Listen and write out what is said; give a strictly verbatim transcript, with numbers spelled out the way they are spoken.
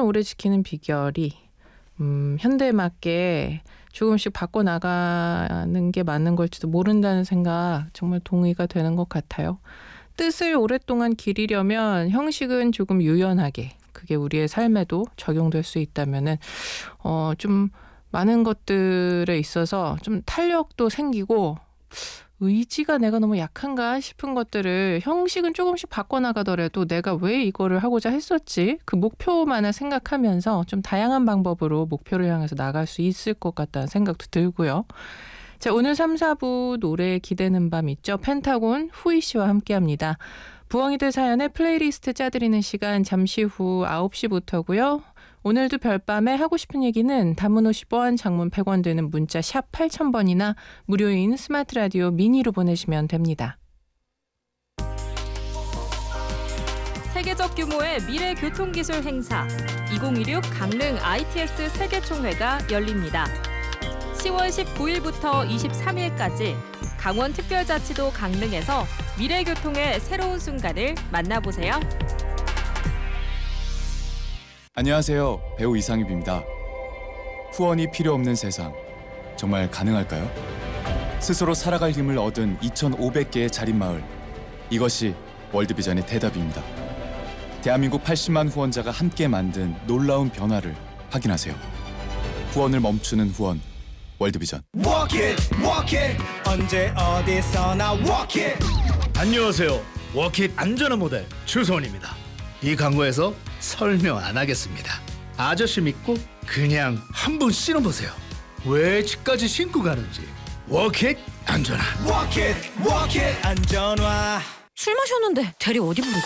오래 지키는 비결이 음, 현대에 맞게 조금씩 바꿔나가는 게 맞는 걸지도 모른다는 생각 정말 동의가 되는 것 같아요. 뜻을 오랫동안 기리려면 형식은 조금 유연하게, 그게 우리의 삶에도 적용될 수 있다면은 어, 좀 많은 것들에 있어서 좀 탄력도 생기고 의지가 내가 너무 약한가 싶은 것들을 형식은 조금씩 바꿔나가더라도 내가 왜 이거를 하고자 했었지? 그 목표만을 생각하면서 좀 다양한 방법으로 목표를 향해서 나갈 수 있을 것 같다는 생각도 들고요. 자, 오늘 삼, 사부 노래 기대는 밤 있죠. 펜타곤 후이 씨와 함께합니다. 부엉이들 사연에 플레이리스트 짜드리는 시간 잠시 후 아홉 시부터고요. 오늘도 별밤에 하고 싶은 얘기는 단문 오십 원, 장문 백 원 드는 문자 샵 팔천 번이나 무료인 스마트 라디오 미니로 보내시면 됩니다. 세계적 규모의 미래 교통기술 행사 이천이십육 강릉 아이티에스 세계총회가 열립니다. 시월 십구일부터 이십삼일까지 강원특별자치도 강릉에서 미래교통의 새로운 순간을 만나보세요. 안녕하세요. 배우 이상엽입니다. 후원이 필요 없는 세상, 정말 가능할까요? 스스로 살아갈 힘을 얻은 이천오백 개의 자립마을, 이것이 월드비전의 대답입니다. 대한민국 팔십만 후원자가 함께 만든 놀라운 변화를 확인하세요. 후원을 멈추는 후원, 월드비전. Walk it, walk it. 언제 어디서나 walk it. 안녕하세요. 워킷 안전한 모델 추소원입니다. 이 광고에서 설명 안 하겠습니다. 아저씨 믿고 그냥 한번 신어보세요. 왜 집까지 신고 가는지. 워킷 안전한. Walk it, walk it. 안전화. 술 마셨는데 대리 어디 부르지?